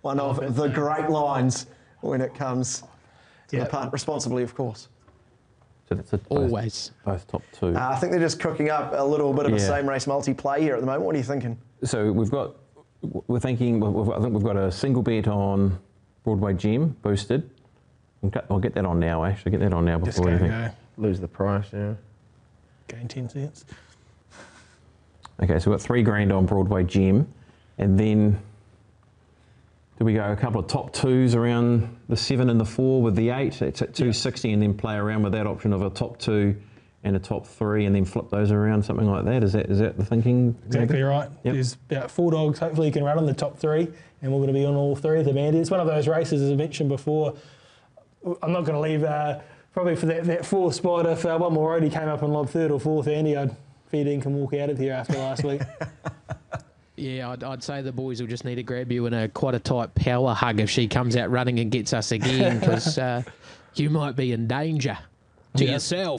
one of the great lines when it comes to the punt, responsibly, of course. So that's both top two. I think they're just cooking up a little bit of a same race multi-play here at the moment. What are you thinking? So we're thinking, I think we've got a single bet on Broadway Gem, boosted. I'll get that on now, actually. Get that on now before anything. Lose the price, Gain 10 cents. Okay, so we've got $3,000 on Broadway Gem. And then do we go a couple of top twos around the 7 and the 4 with the 8? It's at 260 and then play around with that option of a top 2 and a top 3 and then flip those around, something like that. Is that the thinking? Exactly right. Yep. There's about 4 dogs hopefully you can run on the top 3 and we're going to be on all 3 of them, Andy. It's one of those races, as I mentioned before. I'm not going to leave probably for that 4th spot. If one more roadie came up and lobbed 3rd or 4th, Andy, I'd fair dinkum can walk out of here after last week. Yeah, I'd say the boys will just need to grab you in quite a tight power hug if she comes out running and gets us again, because you might be in danger to yourself.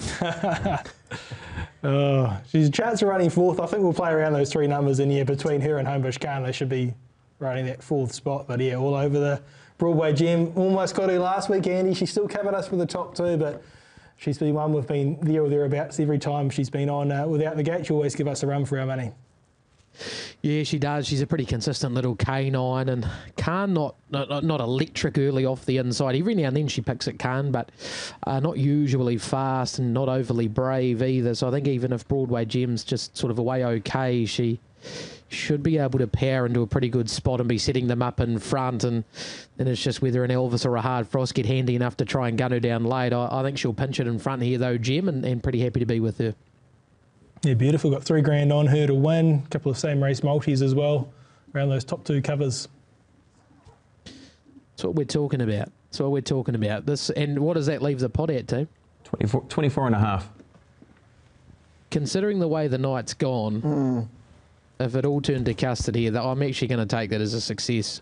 She's a chance of running 4th. I think we'll play around those 3 numbers in here between her and Homebush Khan. They should be running that 4th spot, but all over the Broadway Gem. Almost got her last week, Andy. She still covered us with the top 2, but she's been one we've been there or thereabouts every time she's been on without the gate. She always give us a run for our money. Yeah, she does. She's a pretty consistent little canine, and Khan not electric early off the inside. Every now and then she picks at Khan, but not usually fast and not overly brave either. So I think even if Broadway Gem's just sort of away okay, she should be able to power into a pretty good spot and be setting them up in front, and then it's just whether an Elvis or a Hard Frost get handy enough to try and gun her down late. I think she'll pinch it in front here though, Gem, and pretty happy to be with her. Yeah, beautiful. Got $3,000 on her to win. A couple of same race multis as well around those top 2 covers. That's what we're talking about. This, and what does that leave the pot at, team? 24 and a half. Considering the way the night's gone, if it all turned to custody, I'm actually going to take that as a success.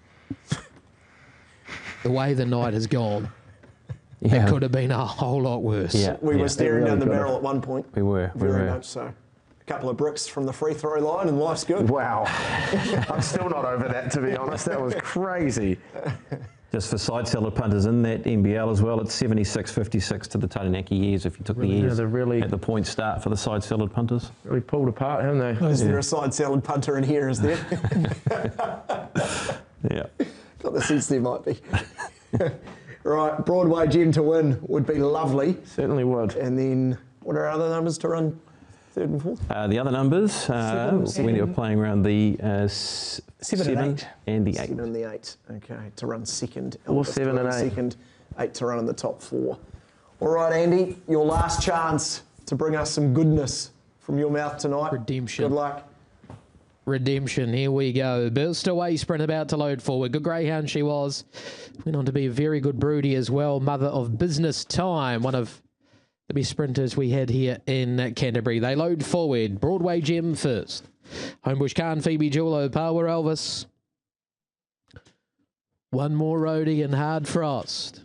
The way the night has gone. It could have been a whole lot worse. Yeah, we were staring down the barrel at one point. We were. Very much so. A couple of bricks from the free throw line and life's good. Wow. I'm still not over that, to be honest. That was crazy. Just for side-saddled punters in that NBL as well, it's 76.56 to the Taranaki years if you took the years at the point start for the side-saddled punters. Really pulled apart, haven't they? Is there a side-saddled punter in here, is there? Yeah. Got the sense there might be. Right, Broadway Gem to win would be lovely. Certainly would. And then, what are other numbers to run 3rd and 4th? The other numbers, when you're playing around the 7 and 8. And the 8. 7 and the 8. Okay, to run 2nd. Or 7 and 8. 2nd, 8 to run in the top 4. All right, Andy, your last chance to bring us some goodness from your mouth tonight. Redemption. Good luck. Redemption, here we go. Burst away sprint about to load forward. Good greyhound she was. Went on to be a very good broodie as well. Mother of Business Time, one of the best sprinters we had here in Canterbury. They load forward. Broadway Gem first. Homebush Khan, Phoebe Jewel, Power Elvis. One more roadie and Hard Frost.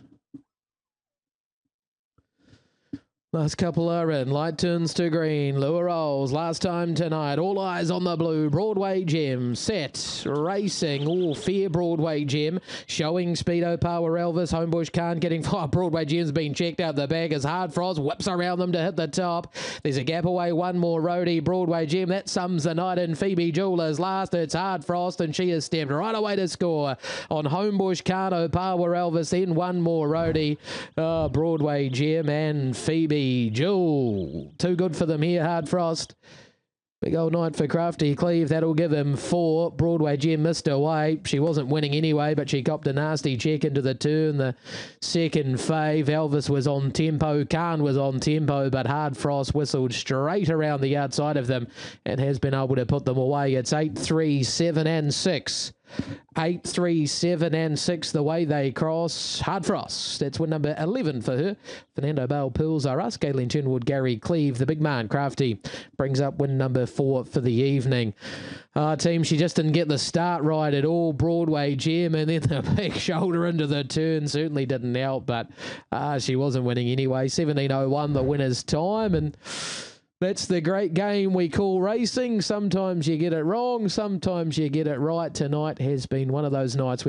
Last couple are in. Light turns to green. Lure rolls. Last time tonight. All eyes on the blue. Broadway Gem. Set. Racing. All fair Broadway Gem. Showing Speedo Power Elvis. Homebush Khan getting far. Broadway Gem's been checked out the bag as Hard Frost whips around them to hit the top. There's a gap away. One more roadie. Broadway Gem. That sums the night in. Phoebe Jewelers last. It's Hard Frost and she has stepped right away to score on Homebush Khan. Power Elvis. Then one more roadie. Broadway Gem and Phoebe Jewel. Too good for them here, Hard Frost. Big old night for Crafty Cleve. That'll give him 4. Broadway Gem missed away. She wasn't winning anyway, but she copped a nasty check into the turn. The second fave. Elvis was on tempo. Khan was on tempo, but Hard Frost whistled straight around the outside of them and has been able to put them away. It's 8, 3, 7 and 6. 8, 3, 7 and 6 the way they cross. Hard Frost, that's win number 11 for her. Fernando Bale pulls are us. Galen Chenwood, Gary Cleve, the big man Crafty brings up win number 4 for the evening. Team, she just didn't get the start right at all. Broadway Gem, and then the big shoulder into the turn certainly didn't help, but she wasn't winning anyway. 17:01 the winner's time, and that's the great game we call racing. Sometimes you get it wrong, sometimes you get it right. Tonight has been one of those nights